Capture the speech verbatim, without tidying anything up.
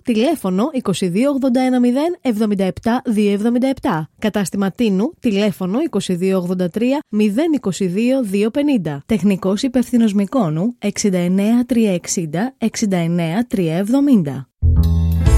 τηλέφωνο είκοσι δύο ογδόντα ένα μηδέν εβδομήντα επτά διακόσια εβδομήντα επτά. Κατάστημα Τίνου, τηλέφωνο είκοσι δύο ογδόντα τρία μηδέν είκοσι δύο διακόσια πενήντα. Τεχνικός υπεύθυνος Μυκόνου εξήντα εννέα τριακόσια εξήντα εξήντα εννέα τριακόσια εβδομήντα.